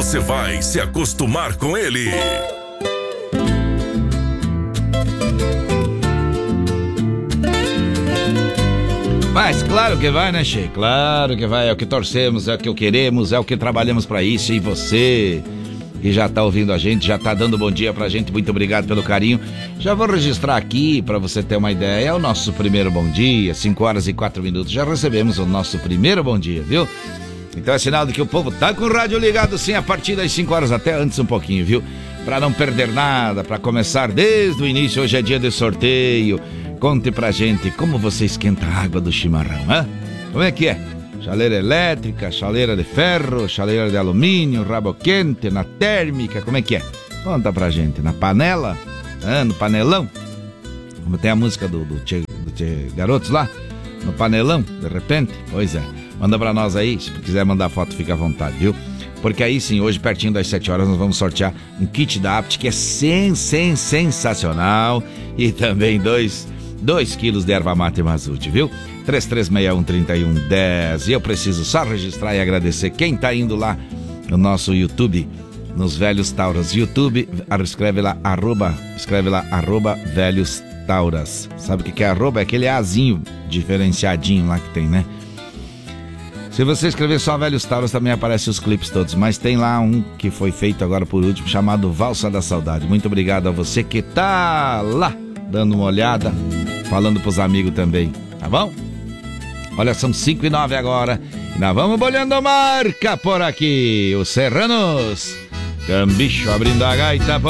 você vai se acostumar com ele. Mas claro que vai, né, Che? Claro que vai, é o que torcemos, é o que queremos, é o que trabalhamos pra isso. E você, que já tá ouvindo a gente, já tá dando bom dia pra gente, muito obrigado pelo carinho. Já vou registrar aqui, pra você ter uma ideia, é o nosso primeiro bom dia, 5h04. Já recebemos o nosso primeiro bom dia, viu? Então é sinal de que o povo tá com o rádio ligado sim a partir das 5 horas, até antes um pouquinho, viu? Pra não perder nada, pra começar desde o início, hoje é dia de sorteio. Conte pra gente como você esquenta a água do chimarrão, hein? Como é que é? Chaleira elétrica, chaleira de ferro, chaleira de alumínio, rabo quente, na térmica, como é que é? Conta pra gente, na panela, no panelão, como tem a música do Tchê Garotos lá, no panelão, de repente, pois é, manda pra nós aí, se quiser mandar foto, fica à vontade, viu? Porque aí sim, hoje pertinho das 7 horas nós vamos sortear um kit da Apt que é sensacional e também 2 quilos de erva mate Mazute, viu? 3361-3110. E eu preciso só registrar e agradecer quem tá indo lá no nosso YouTube, nos Velhos Tauras. YouTube, escreve lá Velhos Tauras. Sabe o que é arroba? É aquele azinho diferenciadinho lá que tem, né? Se você escrever só Velhos Tauras, também aparecem os clipes todos. Mas tem lá um que foi feito agora por último, chamado Valsa da Saudade. Muito obrigado a você que tá lá, dando uma olhada, falando pros amigos também, tá bom? Olha, são 5h09 agora, e nós vamos bolhando marca por aqui, os Serranos, Cambicho abrindo a gaita.